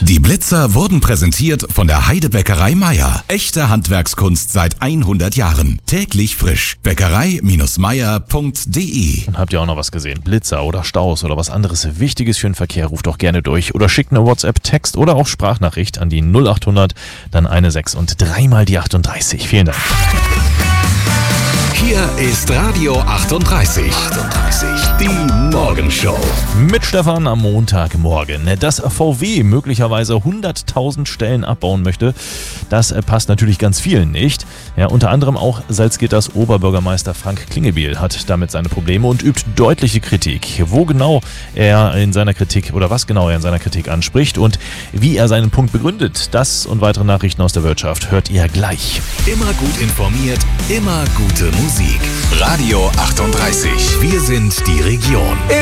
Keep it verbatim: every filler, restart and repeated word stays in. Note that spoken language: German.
Die Blitzer wurden präsentiert von der Heidebäckerei Meier. Echte Handwerkskunst seit hundert Jahren. Täglich frisch. Bäckerei Meier punkt de. Und habt ihr auch noch was gesehen? Blitzer oder Staus oder was anderes Wichtiges für den Verkehr? Ruft doch gerne durch oder schickt eine WhatsApp-Text oder auch Sprachnachricht an die null achthundert, dann eine sechs und dreimal die achtunddreißig. Vielen Dank. Hier ist Radio achtunddreißig. achtunddreißig. Die Morgenshow. Mit Stefan am Montagmorgen. Dass V W möglicherweise hunderttausend Stellen abbauen möchte, das passt natürlich ganz vielen nicht. Ja, unter anderem auch Salzgitters Oberbürgermeister Frank Klingebiel hat damit seine Probleme und übt deutliche Kritik. Wo genau er in seiner Kritik oder was genau er in seiner Kritik anspricht und wie er seinen Punkt begründet, das und weitere Nachrichten aus der Wirtschaft hört ihr gleich. Immer gut informiert, immer gute Musik. Radio achtunddreißig. Wir sind die Region.